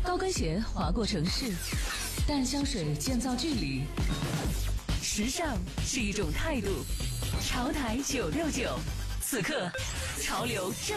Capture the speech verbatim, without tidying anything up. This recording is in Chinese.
高跟鞋划过城市，淡香水建造距离。时尚是一种态度。潮台九六九，此刻潮流正